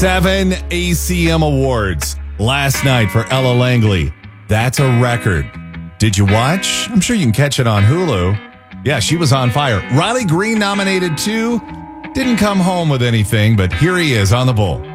7 ACM awards last night for Ella Langley. That's a record. Did you watch? I'm sure you can catch it on Hulu. Yeah, she was on fire. Riley Green nominated too. Didn't come home with anything, but here he is on the Bull.